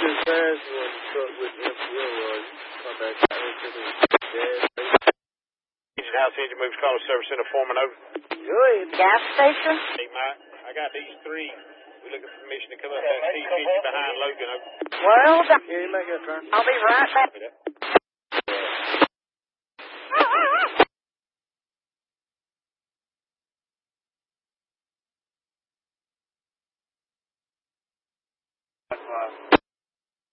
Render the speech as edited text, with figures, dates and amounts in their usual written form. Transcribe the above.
as fast when you truck with MPO was. Come back out here to the gas station. Engine house engine moves call service center foreman over. Good. Gas station? Hey, Mike, I got these three. We're looking for permission to come up that T50 behind Logan over. Well done. Yeah, you make that turn. I'll be right back. That's why.